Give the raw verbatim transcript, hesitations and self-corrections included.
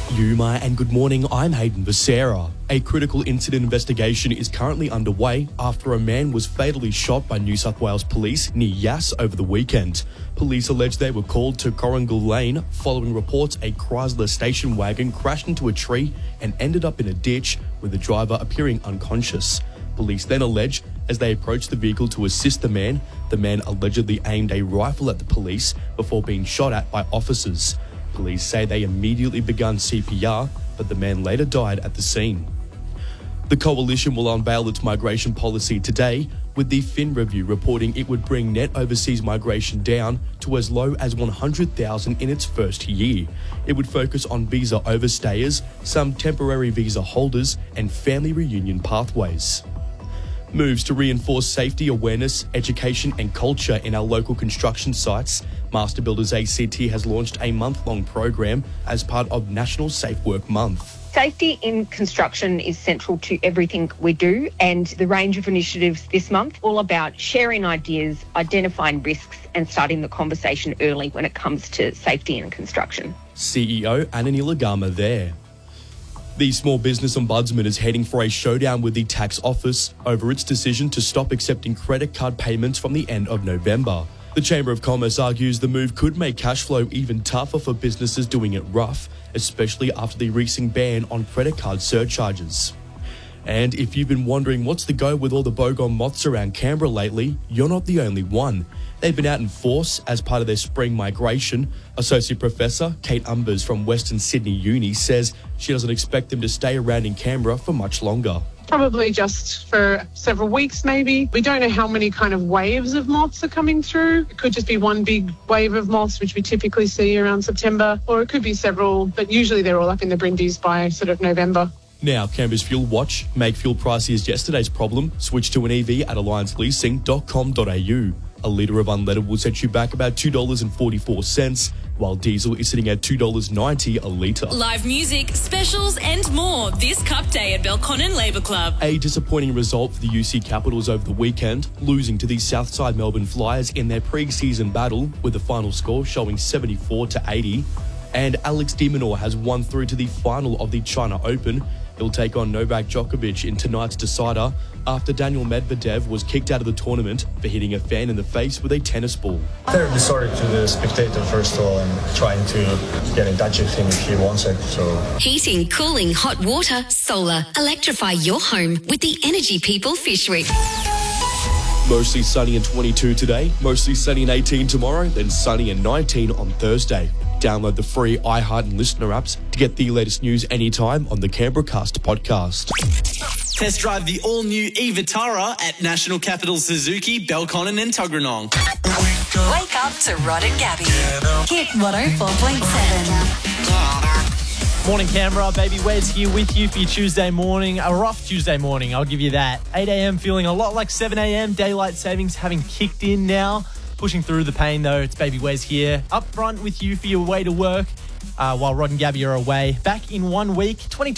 Yuma and good morning, I'm Hayden Becerra. A critical incident investigation is currently underway after a man was fatally shot by New South Wales police near Yass over the weekend. Police allege they were called to Corringal Lane following reports a Chrysler station wagon crashed into a tree and ended up in a ditch with the driver appearing unconscious. Police then allege as they approached the vehicle to assist the man, the man allegedly aimed a rifle at the police before being shot at by officers. Police say they immediately began C P R, but the man later died at the scene. The Coalition will unveil its migration policy today, with the Fin Review reporting it would bring net overseas migration down to as low as one hundred thousand in its first year. It would focus on visa overstayers, some temporary visa holders, and family reunion pathways. Moves to reinforce safety awareness, education and culture in our local construction sites. Master Builders A C T has launched a month-long program as part of National Safe Work Month. Safety in construction is central to everything we do, and the range of initiatives this month all about sharing ideas, identifying risks and starting the conversation early when it comes to safety in construction. C E O Anani Lagama there. The Small Business Ombudsman is heading for a showdown with the tax office over its decision to stop accepting credit card payments from the end of November. The Chamber of Commerce argues the move could make cash flow even tougher for businesses doing it rough, especially after the recent ban on credit card surcharges. And if you've been wondering what's the go with all the bogong moths around Canberra lately, you're not the only one. They've been out in force as part of their spring migration. Associate Professor Kate Umbers from Western Sydney Uni says she doesn't expect them to stay around in Canberra for much longer. Probably just for several weeks, maybe. We don't know how many kind of waves of moths are coming through. It could just be one big wave of moths, which we typically see around September, or it could be several, but usually they're all up in the Brindis by sort of November. Now, Canberra's Fuel Watch. Make fuel pricey is yesterday's problem. Switch to an E V at alliance leasing dot com dot a u. A litre of unleaded will set you back about two dollars and forty-four cents, while diesel is sitting at two dollars ninety a litre. Live music, specials and more this Cup Day at Belconnen Labour Club. A disappointing result for the U C Capitals over the weekend, losing to the Southside Melbourne Flyers in their pre-season battle, with the final score showing seventy-four to eighty. And Alex de Minaur has won through to the final of the China Open. He'll take on Novak Djokovic in tonight's decider after Daniel Medvedev was kicked out of the tournament for hitting a fan in the face with a tennis ball. Terribly sorry to the spectator, first of all, and trying to get in touch with him if he wants it. So Heating, cooling, hot water, solar. Electrify your home with the Energy People Fish Week. Mostly sunny and twenty-two today, mostly sunny and eighteen tomorrow, then sunny and nineteen on Thursday. Download the free iHeart and Listener apps to get the latest news anytime on the Canberra Cast podcast. Test drive the all-new e-Vitara at National Capital Suzuki, Belconnen and Tuggeranong. Wake up to Rod and Gabby. Hit one oh four point seven. Morning, Canberra. Baby Wes here with you for your Tuesday morning. A rough Tuesday morning, I'll give you that. eight a.m. feeling a lot like seven a.m. Daylight savings having kicked in now. Pushing through the pain, though. It's Baby Wes here, up front with you for your way to work, uh, while Rod and Gabby are away. Back in one week, twenty-two